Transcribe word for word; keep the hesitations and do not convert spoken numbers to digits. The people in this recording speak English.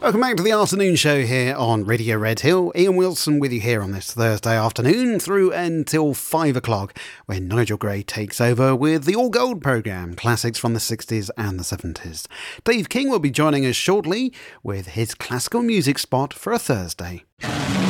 Welcome back to the afternoon show here on Radio Red Hill. Ian Wilson with you here on this Thursday afternoon through until five o'clock, when Nigel Gray takes over with the All Gold programme, classics from the sixties and the seventies. Dave King will be joining us shortly with his classical music spot for a Thursday.